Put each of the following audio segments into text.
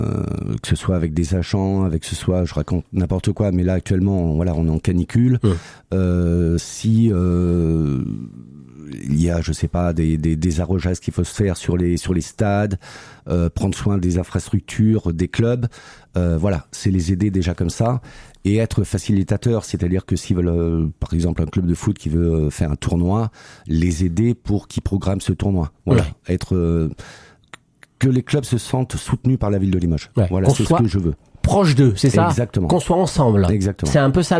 que ce soit avec des agents, avec ce soit, je raconte n'importe quoi, mais là actuellement, voilà, on est en canicule. Si il y a, je sais pas, des arrosages qu'il faut se faire sur les stades, prendre soin des infrastructures, des clubs, voilà, c'est les aider déjà comme ça. Et être facilitateur, c'est-à-dire que s'ils veulent, par exemple, un club de foot qui veut faire un tournoi, les aider pour qu'ils programment ce tournoi. Voilà, être que les clubs se sentent soutenus par la ville de Limoges. Ouais. Voilà, c'est ce que je veux. Proche d'eux, c'est ça? Exactement. Qu'on soit ensemble. Exactement. C'est un peu ça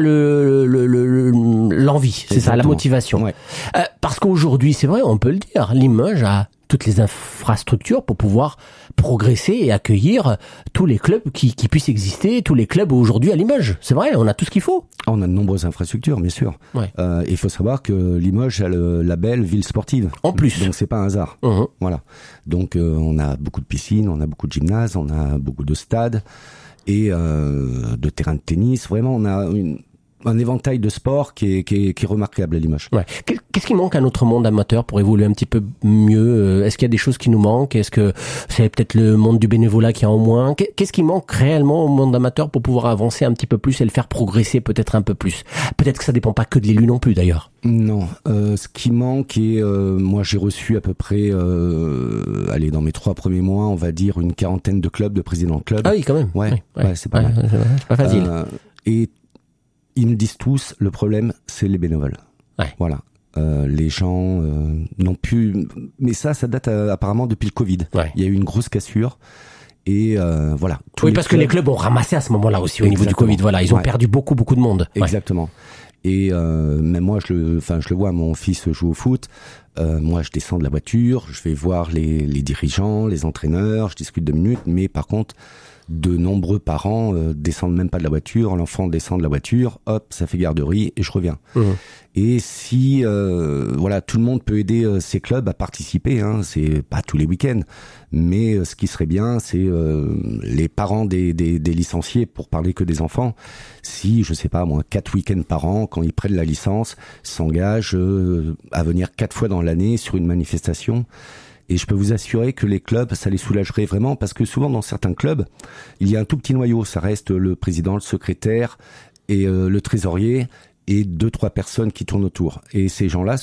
l'envie, c'est ça, la motivation. Ouais. Parce qu'aujourd'hui, c'est vrai, on peut le dire, Limoges a toutes les infrastructures pour pouvoir progresser et accueillir tous les clubs qui puissent exister, tous les clubs aujourd'hui à Limoges. C'est vrai, on a tout ce qu'il faut. On a de nombreuses infrastructures, bien sûr. Ouais. Il faut savoir que Limoges a le label ville sportive. En plus. Donc c'est pas un hasard. Voilà. Donc on a beaucoup de piscines, on a beaucoup de gymnases, on a beaucoup de stades et de terrains de tennis. Vraiment, on a un éventail de sports qui est remarquable à Limoges. Ouais. Qu'est-ce qui manque à notre monde amateur pour évoluer un petit peu mieux? Est-ce qu'il y a des choses qui nous manquent? Est-ce que c'est peut-être le monde du bénévolat qui est en moins? Qu'est-ce qui manque réellement au monde amateur pour pouvoir avancer un petit peu plus et le faire progresser peut-être un peu plus? Peut-être que ça dépend pas que de l'élu non plus d'ailleurs. Non, ce qui manque et moi j'ai reçu à peu près, dans mes 3 premiers mois, on va dire une 40aine de clubs, de présidents de clubs. Ah oui, quand même. Ouais, c'est pas mal. C'est pas facile. Et ils me disent tous, le problème, c'est les bénévoles. Ouais. Voilà. Les gens n'ont plus... Mais ça date apparemment depuis le Covid. Ouais. Il y a eu une grosse cassure. Et voilà. Oui, parce que les clubs ont ramassé à ce moment-là aussi au niveau du Covid. Voilà, ils ont perdu beaucoup de monde. Exactement. Et même moi, je le vois, mon fils joue au foot. Moi, je descends de la voiture, je vais voir les dirigeants, les entraîneurs, je discute 2 minutes. Mais par contre, de nombreux parents descendent même pas de la voiture, l'enfant descend de la voiture, hop, ça fait garderie et je reviens. Et si tout le monde peut aider ces clubs à participer, hein, c'est pas tous les week-ends, mais ce qui serait bien, c'est les parents des licenciés, pour parler que des enfants, si, je sais pas moi, 4 week-ends par an, quand ils prennent la licence, s'engagent à venir 4 fois dans l'année sur une manifestation. Et je peux vous assurer que les clubs, ça les soulagerait vraiment, parce que souvent dans certains clubs, il y a un tout petit noyau. Ça reste le président, le secrétaire et le trésorier et 2-3 personnes qui tournent autour. Et ces gens-là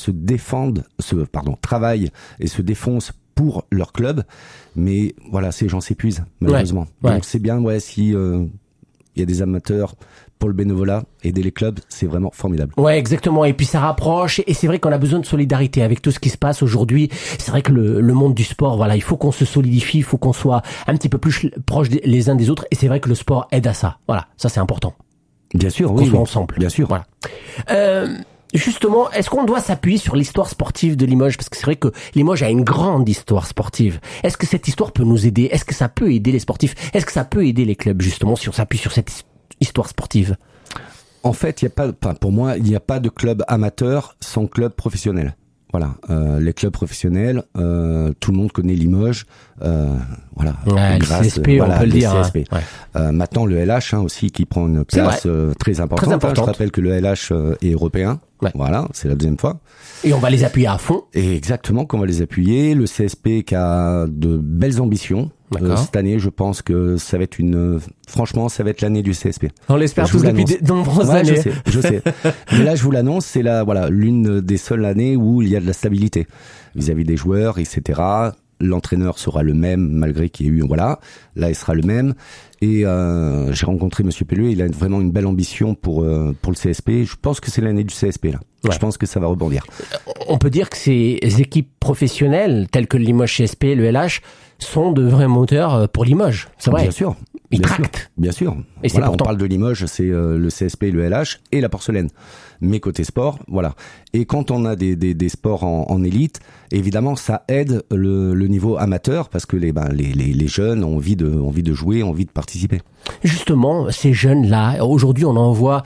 travaillent et se défoncent pour leur club. Mais voilà, ces gens s'épuisent, malheureusement. Ouais. Donc c'est bien, si il y a des amateurs pour le bénévolat, aider les clubs, c'est vraiment formidable. Ouais, exactement. Et puis ça rapproche. Et c'est vrai qu'on a besoin de solidarité avec tout ce qui se passe aujourd'hui. C'est vrai que le monde du sport, voilà, il faut qu'on se solidifie, il faut qu'on soit un petit peu plus proches les uns des autres. Et c'est vrai que le sport aide à ça. Voilà, ça c'est important. Bien sûr, qu'on soit ensemble. Bien sûr. Voilà. Justement, est-ce qu'on doit s'appuyer sur l'histoire sportive de Limoges? Parce que c'est vrai que Limoges a une grande histoire sportive. Est-ce que cette histoire peut nous aider? Est-ce que ça peut aider les sportifs? Est-ce que ça peut aider les clubs, justement, si on s'appuie sur cette histoire sportive? En fait, pour moi, il n'y a pas de club amateur sans club professionnel. Voilà, les clubs professionnels, tout le monde connaît Limoges, voilà. Ouais, grâce, le CSP, on peut le dire. CSP. Hein. Ouais. Maintenant, le LH aussi qui prend une place très importante. Je rappelle que le LH est européen. Ouais. Voilà, c'est la 2e fois. Et on va les appuyer à fond. Et exactement, qu'on va les appuyer. Le CSP qui a de belles ambitions. Cette année, je pense que ça va être franchement, ça va être l'année du CSP. On l'espère tous depuis de nombreuses années. Je sais. Mais là, je vous l'annonce, c'est l'une des seules années où il y a de la stabilité vis-à-vis des joueurs, etc. L'entraîneur sera le même, malgré qu'il y ait eu, là, il sera le même. Et j'ai rencontré Monsieur Pelluet, il a vraiment une belle ambition pour le CSP. Je pense que c'est l'année du CSP, là. Ouais. Je pense que ça va rebondir. On peut dire que ces équipes professionnelles, telles que le Limoges CSP, le LH, sont de vrais moteurs pour Limoges. C'est vrai. Bien sûr. Ils tractent. Bien sûr. Et c'est important. On parle de Limoges, c'est le CSP, le LH et la porcelaine. Mais côté sport, voilà. Et quand on a des sports en élite, évidemment, ça aide le niveau amateur parce que les jeunes ont envie de jouer, ont envie de participer. Justement, ces jeunes-là, aujourd'hui, on en voit.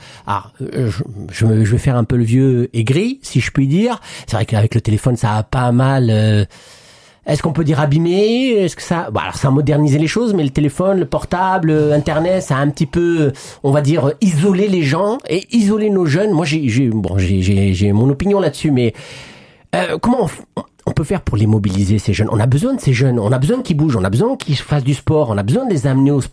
Je vais faire un peu le vieux aigri, si je puis dire. C'est vrai qu'avec le téléphone, ça a pas mal. Est-ce qu'on peut dire abîmer? Est-ce que ça... alors ça a modernisé les choses, mais le téléphone, le portable, Internet, ça a un petit peu, on va dire, isolé les gens et isolé nos jeunes. Moi, j'ai mon opinion là-dessus, mais comment on peut faire pour les mobiliser, ces jeunes? On a besoin de ces jeunes, on a besoin qu'ils bougent, on a besoin qu'ils fassent du sport, on a besoin de les amener